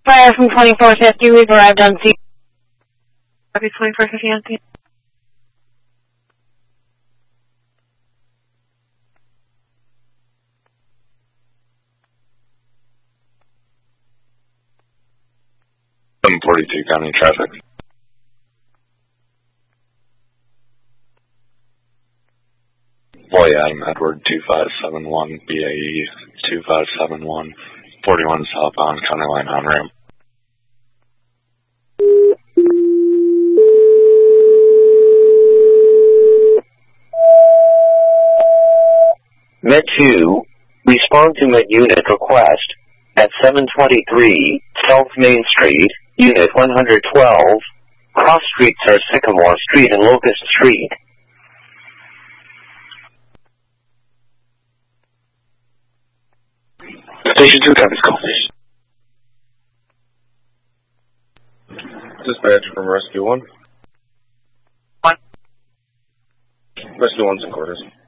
Fire from 2450, we've arrived on scene. Copy 2450 on scene. .42 County traffic. Boy Adam Edward 2571 BAE 2571 41 southbound County Line on ramp. Med 2, respond to Med Unit request at 723 South Main Street, Unit 112. Cross streets are Sycamore Street and Locust Street. Station 2 copies, call. Dispatch from Rescue 1. What? Rescue 1's in quarters.